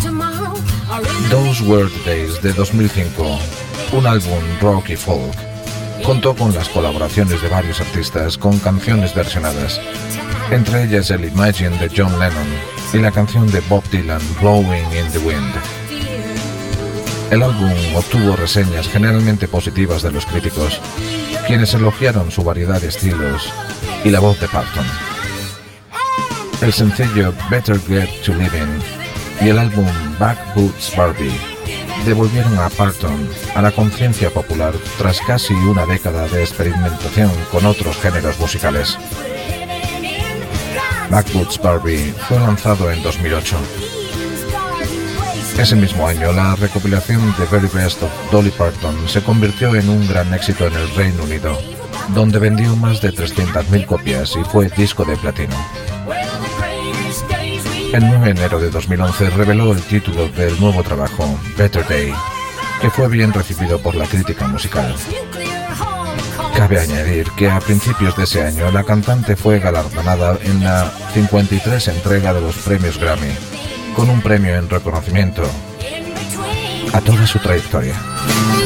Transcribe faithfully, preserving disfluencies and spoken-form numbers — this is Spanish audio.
Those Were the Days de dos mil cinco, un álbum rock y folk, contó con las colaboraciones de varios artistas con canciones versionadas, entre ellas el Imagine de John Lennon y la canción de Bob Dylan, Blowing in the Wind. El álbum obtuvo reseñas generalmente positivas de los críticos, quienes elogiaron su variedad de estilos y la voz de Parton. El sencillo Better Get to Living y el álbum Back Boots Barbie devolvieron a Parton a la conciencia popular tras casi una década de experimentación con otros géneros musicales. Back Boots Barbie fue lanzado en dos mil ocho. Ese mismo año, la recopilación The Very Best of Dolly Parton se convirtió en un gran éxito en el Reino Unido, donde vendió más de trescientas mil copias y fue disco de platino. El nueve de enero de dos mil once reveló el título del nuevo trabajo, Better Day, que fue bien recibido por la crítica musical. Cabe añadir que a principios de ese año la cantante fue galardonada en la cincuenta y tres entrega de los premios Grammy, con un premio en reconocimiento a toda su trayectoria.